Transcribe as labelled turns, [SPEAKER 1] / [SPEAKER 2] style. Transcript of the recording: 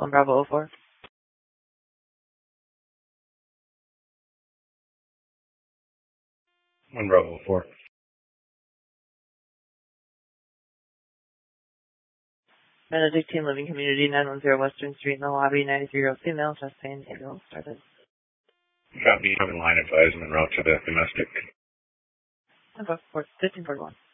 [SPEAKER 1] 1 Bravo 04.
[SPEAKER 2] One Bravo 4.
[SPEAKER 1] Benedictine Living Community, 910 Western Street in the lobby, 93-year-old female, chest pain, ambulance started.
[SPEAKER 2] Copy, line advisement route to the domestic.
[SPEAKER 1] 1541.